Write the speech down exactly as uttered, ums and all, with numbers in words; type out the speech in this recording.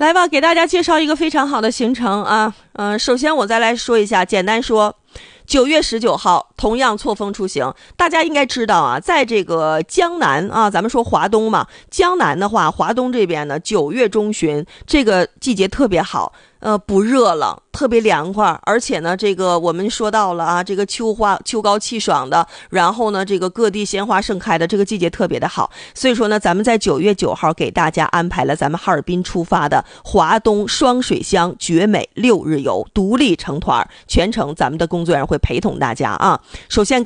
来吧，给大家介绍一个非常好的行程啊。嗯、呃，首先我再来说一下，简单说。九月十九号，同样错峰出行，大家应该知道啊，在这个江南啊，咱们说华东嘛，江南的话，华东这边呢，九月中旬这个季节特别好，呃，不热了，特别凉快，而且呢，这个我们说到了啊，这个秋花秋高气爽的，然后呢，这个各地鲜花盛开的这个季节特别的好，所以说呢，咱们在九月九号给大家安排了咱们哈尔滨出发的华东双水乡绝美六日游，独立成团，全程咱们的工作人员会陪同大家啊。首先